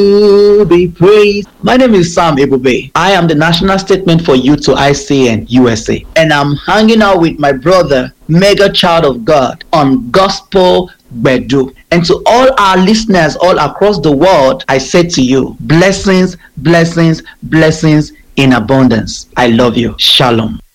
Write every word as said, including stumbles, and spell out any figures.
to be praised. My name is Sam Ebube. I am the national statement for Youth to I C N U S A, and I'm hanging out with my brother, Mega Child of God, on Gospel Bedu. And to all our listeners all across the world, I say to you, blessings, blessings, blessings in abundance. I love you. Shalom.